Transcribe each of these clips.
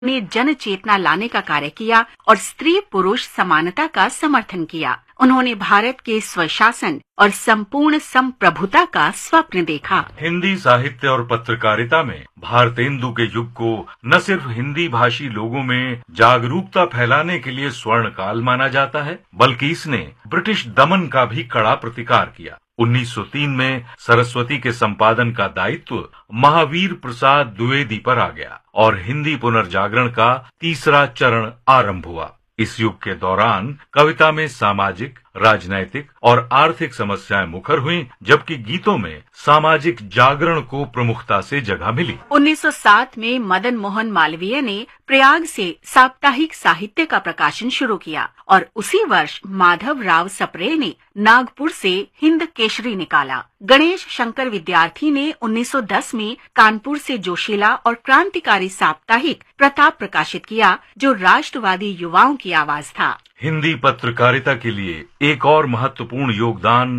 ने जन चेतना लाने का कार्य किया और स्त्री पुरुष समानता का समर्थन किया। उन्होंने भारत के स्वशासन और संपूर्ण संप्रभुता का स्वप्न देखा। हिंदी साहित्य और पत्रकारिता में भारतेंदु के युग को न सिर्फ हिंदी भाषी लोगों में जागरूकता फैलाने के लिए स्वर्ण काल माना जाता है, बल्कि इसने ब्रिटिश दमन का भी कड़ा प्रतिकार किया। 1903 में सरस्वती के संपादन का दायित्व महावीर प्रसाद द्विवेदी पर आ गया और हिंदी पुनर्जागरण का तीसरा चरण आरंभ हुआ। इस युग के दौरान कविता में सामाजिक, राजनैतिक और आर्थिक समस्याएं मुखर हुईं, जबकि गीतों में सामाजिक जागरण को प्रमुखता से जगह मिली। 1907 में मदन मोहन मालवीय ने प्रयाग से साप्ताहिक साहित्य का प्रकाशन शुरू किया और उसी वर्ष माधव राव सप्रे ने नागपुर से हिंद केसरी निकाला। गणेश शंकर विद्यार्थी ने 1910 में कानपुर से जोशीला और क्रांतिकारी साप्ताहिक प्रताप प्रकाशित किया, जो राष्ट्रवादी युवाओं की आवाज था। हिंदी पत्रकारिता के लिए एक और महत्वपूर्ण योगदान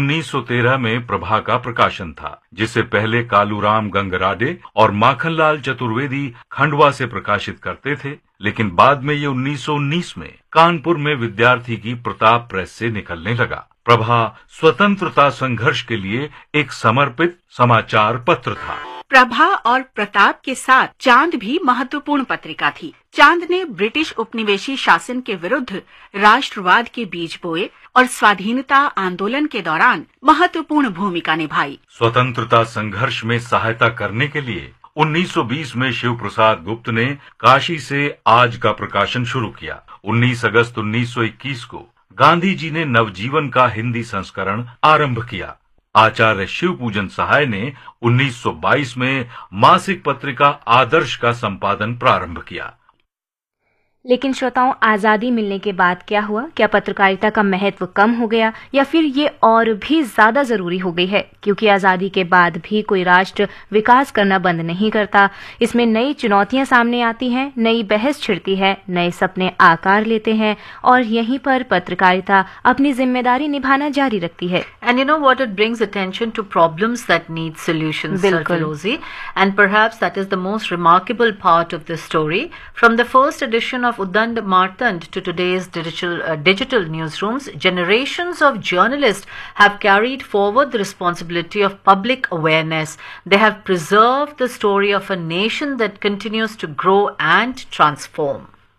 1913 में प्रभा का प्रकाशन था, जिसे पहले कालूराम गंगराडे और माखनलाल चतुर्वेदी खंडवा से प्रकाशित करते थे, लेकिन बाद में ये 1919 में कानपुर में विद्यार्थी की प्रताप प्रेस से निकलने लगा। प्रभा स्वतंत्रता संघर्ष के लिए एक समर्पित समाचार पत्र था। प्रभा और प्रताप के साथ चांद भी महत्वपूर्ण पत्रिका थी। चांद ने ब्रिटिश उपनिवेशी शासन के विरुद्ध राष्ट्रवाद के बीज बोए और स्वाधीनता आंदोलन के दौरान महत्वपूर्ण भूमिका निभाई। स्वतंत्रता संघर्ष में सहायता करने के लिए 1920 में शिव प्रसाद गुप्त ने काशी से आज का प्रकाशन शुरू किया। 19 अगस्त 1921 को गांधी जी ने नवजीवन का हिंदी संस्करण आरंभ किया। आचार्य शिव पूजन सहाय ने 1922 में मासिक पत्रिका आदर्श का संपादन प्रारंभ किया। लेकिन श्रोताओं, आजादी मिलने के बाद क्या हुआ? क्या पत्रकारिता का महत्व कम हो गया या फिर ये और भी ज्यादा जरूरी हो गई है? क्योंकि आजादी के बाद भी कोई राष्ट्र विकास करना बंद नहीं करता। इसमें नई चुनौतियां सामने आती हैं, नई बहस छिड़ती है, नए सपने आकार लेते हैं और यहीं पर पत्रकारिता अपनी जिम्मेदारी निभाना जारी रखती है। And you know what? It brings attention to problems that need solutions, Sarfarozi. And perhaps that is the most remarkable part of this story. From the first edition of Udand Martand to today's digital newsrooms, generations of journalists have carried forward the responsibility of public awareness. They have preserved the story of a nation that continues to grow and transform.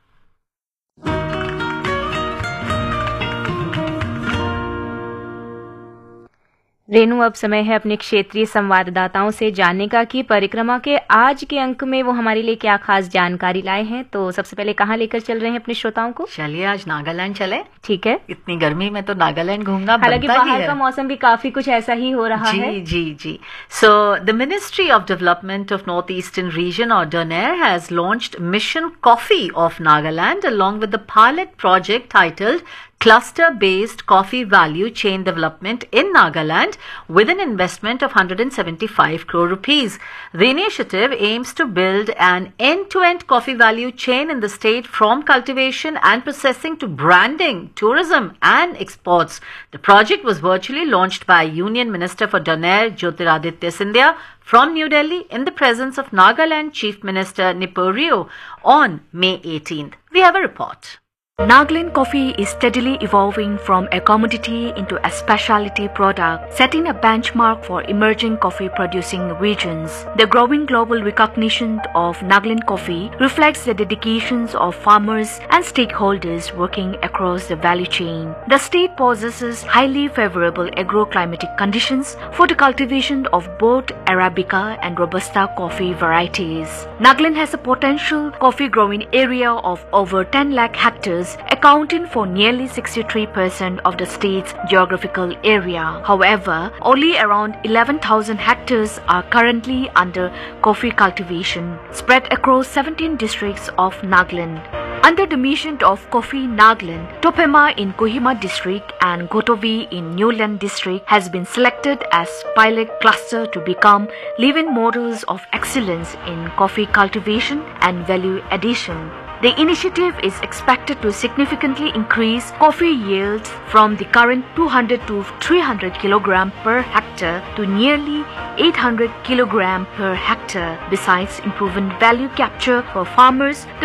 Renu, अब समय है अपने क्षेत्रीय संवाददाताओं से जानने का कि परिक्रमा के आज के अंक में वो हमारे लिए क्या खास जानकारी लाए हैं। तो सबसे पहले कहाँ लेकर चल रहे हैं अपने श्रोताओं को? चलिए आज नागालैंड चले। ठीक है। इतनी गर्मी में तो नागालैंड घूमना हालांकि बाहर का मौसम भी काफी कुछ ऐसा ही हो रहा है। जी। So the ministry of development of north eastern region और DoNER has launched mission coffee of Nagaland along with the pilot project titled Cluster-based coffee value chain development in Nagaland with an investment of 175 crore rupees. The initiative aims to build an end-to-end coffee value chain in the state from cultivation and processing to branding, tourism and exports. The project was virtually launched by Union Minister for Donair Jyotiraditya Scindia from New Delhi in the presence of Nagaland Chief Minister Niporio on May 18th. We have a report. Nagaland coffee is steadily evolving from a commodity into a specialty product, setting a benchmark for emerging coffee producing regions. The growing global recognition of Nagaland coffee reflects the dedications of farmers and stakeholders working across the value chain. The state possesses highly favorable agroclimatic conditions for the cultivation of both Arabica and Robusta coffee varieties. Nagaland has a potential coffee growing area of over 10 lakh hectares, accounting for nearly 63% of the state's geographical area. However, only around 11,000 hectares are currently under coffee cultivation, spread across 17 districts of Nagaland. Under the mission of Coffee Nagaland, Topema in Kohima district and Gotovi in Newland district has been selected as pilot cluster to become living models of excellence in coffee cultivation and value addition. The initiative is expected to significantly increase coffee yields from the current 200 to 300 kg per hectare to nearly 800 kg per hectare. Besides improving value capture for farmers,